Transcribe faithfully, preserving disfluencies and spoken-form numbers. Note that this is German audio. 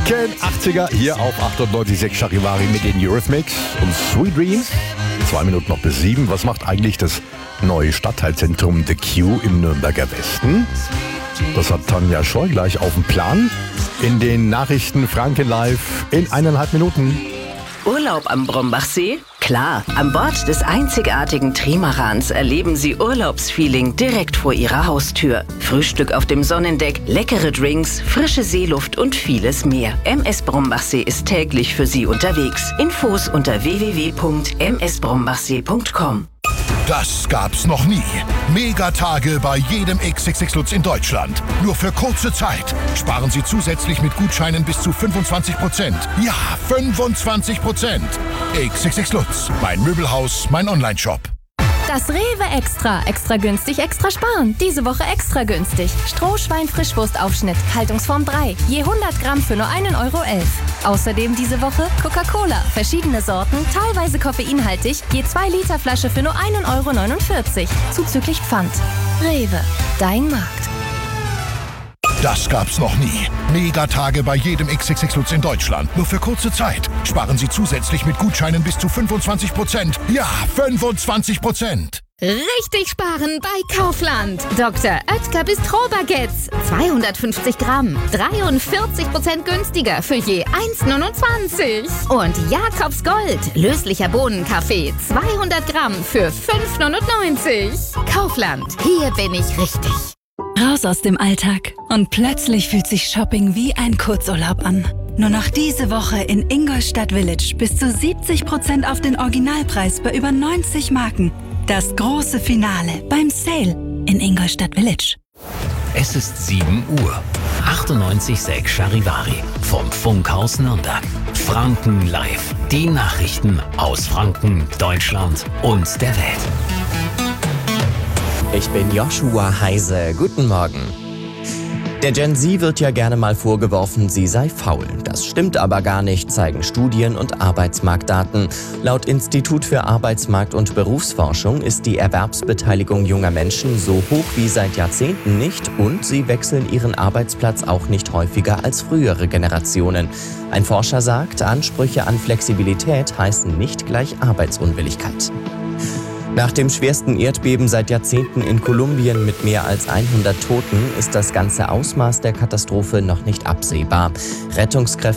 Ken achtziger hier auf achtundneunzig Komma sechs Charivari mit den Eurythmics und Sweet Dreams. Zwei Minuten noch bis sieben. Was macht eigentlich das neue Stadtteilzentrum The Q im Nürnberger Westen? Das hat Tanja Scheu gleich auf dem Plan. In den Nachrichten Franken Live in eineinhalb Minuten. Urlaub am Brombachsee? Klar, an Bord des einzigartigen Trimarans erleben Sie Urlaubsfeeling direkt vor Ihrer Haustür. Frühstück auf dem Sonnendeck, leckere Drinks, frische Seeluft und vieles mehr. M S Brombachsee ist täglich für Sie unterwegs. Infos unter w w w punkt m s brombachsee punkt com. Das gab's noch nie. Megatage bei jedem X X X Lutz in Deutschland. Nur für kurze Zeit. Sparen Sie zusätzlich mit Gutscheinen bis zu fünfundzwanzig Prozent. Ja, fünfundzwanzig Prozent. X X X Lutz. Mein Möbelhaus, mein Onlineshop. Das Rewe Extra. Extra günstig, extra sparen. Diese Woche extra günstig. Strohschwein-Frischwurstaufschnitt, Haltungsform drei. Je hundert Gramm für nur einen Euro elf. Außerdem diese Woche Coca-Cola. Verschiedene Sorten, teilweise koffeinhaltig. Je zwei Liter Flasche für nur einen Euro neunundvierzig. Zuzüglich Pfand. Rewe. Dein Markt. Das gab's noch nie. Megatage bei jedem X X X Lutz in Deutschland. Nur für kurze Zeit. Sparen Sie zusätzlich mit Gutscheinen bis zu fünfundzwanzig Prozent. Ja, fünfundzwanzig Prozent. Richtig sparen bei Kaufland. Doktor Oetker Bistro-Baguettes. zweihundertfünfzig Gramm. dreiundvierzig Prozent günstiger für je eins Euro neunundzwanzig. Und Jakobs Gold. Löslicher Bohnenkaffee. zweihundert Gramm für fünf Euro neunundneunzig. Kaufland. Hier bin ich richtig. Raus aus dem Alltag. Und plötzlich fühlt sich Shopping wie ein Kurzurlaub an. Nur noch diese Woche in Ingolstadt Village bis zu siebzig Prozent auf den Originalpreis bei über neunzig Marken. Das große Finale beim Sale in Ingolstadt Village. Es ist sieben Uhr. achtundneunzig Komma sechs Charivari vom Funkhaus Nürnberg. Franken Live. Die Nachrichten aus Franken, Deutschland und der Welt. Ich bin Joshua Heise. Guten Morgen. Der Gen Z wird ja gerne mal vorgeworfen, sie sei faul. Das stimmt aber gar nicht, zeigen Studien und Arbeitsmarktdaten. Laut Institut für Arbeitsmarkt- und Berufsforschung ist die Erwerbsbeteiligung junger Menschen so hoch wie seit Jahrzehnten nicht und sie wechseln ihren Arbeitsplatz auch nicht häufiger als frühere Generationen. Ein Forscher sagt, Ansprüche an Flexibilität heißen nicht gleich Arbeitsunwilligkeit. Nach dem schwersten Erdbeben seit Jahrzehnten in Kolumbien mit mehr als hundert Toten ist das ganze Ausmaß der Katastrophe noch nicht absehbar. Rettungskräfte